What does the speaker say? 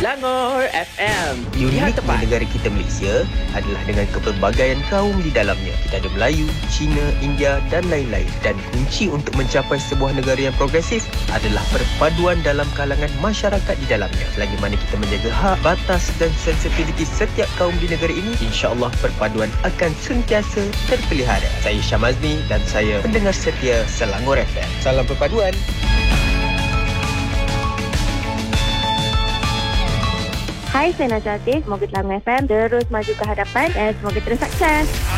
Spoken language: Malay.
Selangor FM. Uniknya negara kita Malaysia adalah dengan kepelbagaian kaum di dalamnya. Kita ada Melayu, Cina, India dan lain-lain. Dan kunci untuk mencapai sebuah negara yang progresif adalah perpaduan dalam kalangan masyarakat di dalamnya. Selagi mana kita menjaga hak, batas dan sensitiviti setiap kaum di negara ini, insya-Allah perpaduan akan sentiasa terpelihara. Saya Syamazni dan saya pendengar setia Selangor FM. Salam perpaduan. Hai, saya Najwa Atif. Semoga Selangor FM terus maju ke hadapan dan semoga terus sukses.